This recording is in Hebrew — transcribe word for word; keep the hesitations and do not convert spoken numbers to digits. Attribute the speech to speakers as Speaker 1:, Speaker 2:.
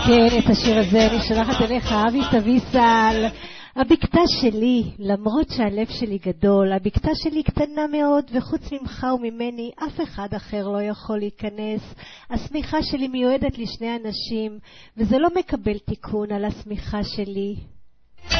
Speaker 1: כן, את השיר הזה אני שולחת אליך, אבי סביסל. הבקתה שלי, למרות שהלב שלי גדול, הבקתה שלי קטנה מאוד, וחוץ ממך וממני אף אחד אחר לא יכול להיכנס. השמיכה שלי מיועדת לשני אנשים, וזה לא מקבל תיקון על השמיכה שלי.